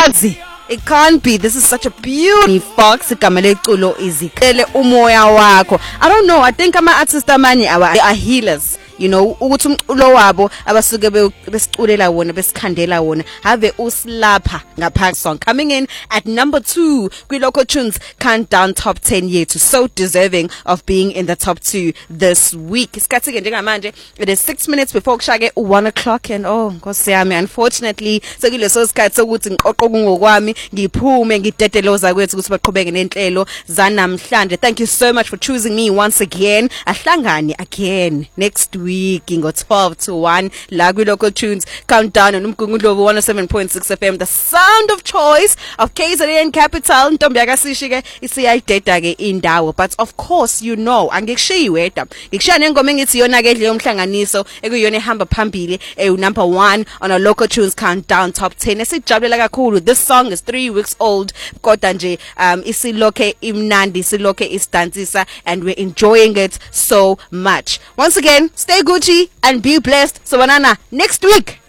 Foxy. It can't be. This is such a beautiful Fox. Ikamele culo izikele umoya wakho. I don't know. I think ama artists amanye are healers. You know, ukuthi umculo wabo abasuke besiculela wona besikhandela wona have uslapha ngaphakathi song coming in at number 2 kwi-Local Tunes Countdown Top 10 yethu, so deserving of being in the top 2 this week. Isikhathi ke njengamanje it is 6 minutes before kushake 1 o'clock and Nkosi yami, unfortunately sekuleso sikhathi sokuthi ngiqoqo kungokwami ngiphume ngidedeloza kwethu ukuthi baqhubeke nenhlelo zanamhlanje. Thank you so much for choosing me once again. Ahlangani again next week ngo 12 to 1 la kwi-Local Tunes Countdown on uMgungundlovu 107.6 FM, the sound of choice of KZN Capital. Ntombi yakasishi ke isiyayideda ke indawo, but of course you know angikushiyi wedwa, ngikushiya nengoma engithi yona ke edle yomhlanganiso ekuyona ehamba phambili number 1 on a Local Tunes Countdown Top 10 esijabulela kakhulu. This song is 3 weeks old kodwa nje isilokhe imnandi, isilokhe isdansisa, and we're enjoying it so much. Once again, stay Gucci and be blessed. So banana next week.